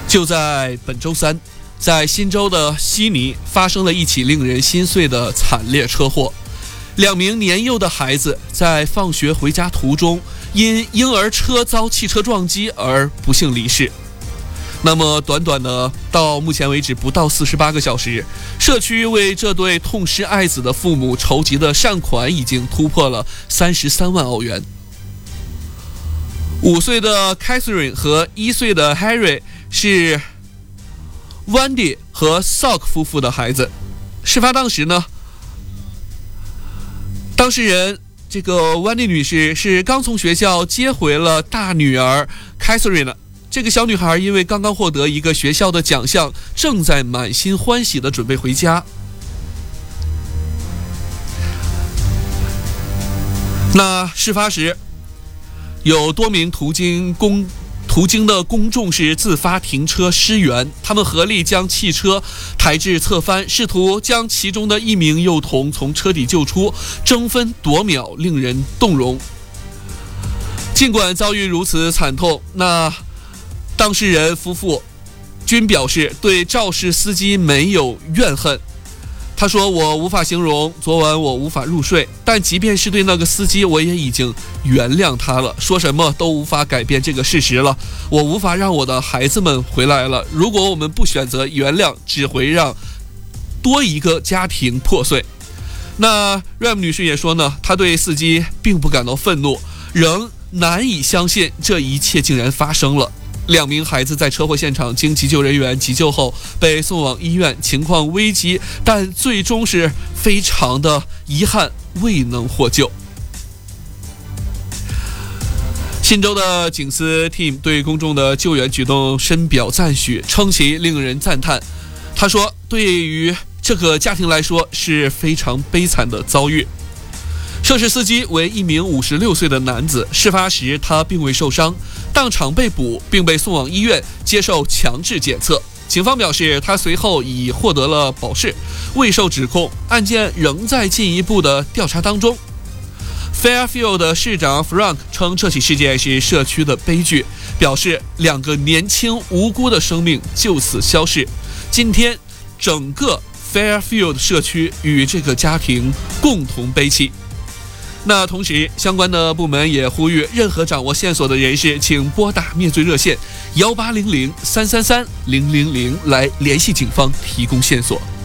就在本周三，在新州的悉尼发生了一起令人心碎的惨烈车祸。2名年幼的孩子在放学回家途中，因婴儿车遭汽车撞击而不幸离世。那么短短的到目前为止不到48个小时，社区为这对痛失爱子的父母筹集的善款已经突破了33万澳元。5岁的 Catherine 和1岁的 Harry 是 Wendy 和 Sock 夫妇的孩子。事发当时呢，当事人这个 Wendy 女士是刚从学校接回了大女儿 Catherine。这个小女孩因为刚刚获得一个学校的奖项，正在满心欢喜地准备回家。那事发时，有多名途经的公众是自发停车支援，他们合力将汽车抬至侧翻，试图将其中的1名幼童从车底救出，争分夺秒，令人动容。尽管遭遇如此惨痛，那当事人夫妇均表示对肇事司机没有怨恨。他说，我无法形容昨晚我无法入睡，但即便是对那个司机，我也已经原谅他了，说什么都无法改变这个事实了。我无法让我的孩子们回来了，如果我们不选择原谅，只会让多一个家庭破碎。那 Ram 女士也说呢，她对司机并不感到愤怒，仍难以相信这一切竟然发生了。2名孩子在车祸现场经急救人员急救后被送往医院，情况危急，但最终是非常的遗憾，未能获救。新州的警司 Tim 对公众的救援举动深表赞许，称其令人赞叹。他说，对于这个家庭来说是非常悲惨的遭遇。涉事司机为1名56岁的男子，事发时他并未受伤，当场被捕并被送往医院接受强制检测。警方表示，他随后已获得了保释，未受指控，案件仍在进一步的调查当中。Fairfield 的市长 Frank 称这起事件是社区的悲剧，表示2个年轻无辜的生命就此消逝。今天整个 Fairfield 社区与这个家庭共同悲泣。那同时，相关的部门也呼吁任何掌握线索的人士，请拨打灭罪热线1800-333-000来联系警方提供线索。